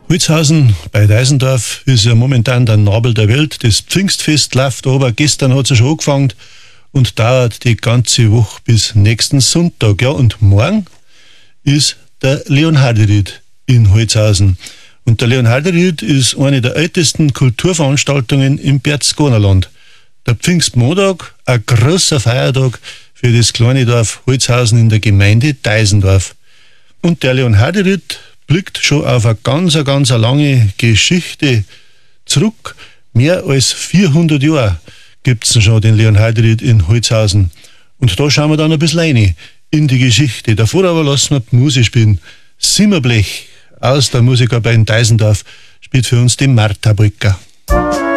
Holzhausen bei Deisendorf ist ja momentan der Nabel der Welt. Das Pfingstfest läuft aber. Gestern hat es schon angefangen und dauert die ganze Woche bis nächsten Sonntag. Ja, und morgen ist der Leonharderied in Holzhausen. Und der Leonharderied ist eine der ältesten Kulturveranstaltungen im Berchtesgadenerland. Der Pfingstmontag, ein großer Feiertag für das kleine Dorf Holzhausen in der Gemeinde Deisendorf. Und der Leonharderied blickt schon auf eine ganz lange Geschichte zurück. Mehr als 400 Jahre gibt es schon den Leonharderied in Holzhausen. Und da schauen wir dann ein bisschen rein in die Geschichte. Davor aber lassen wir die Musik spielen. Simmerblech aus der Musikerbein Deisendorf spielt für uns die Martha Brücker.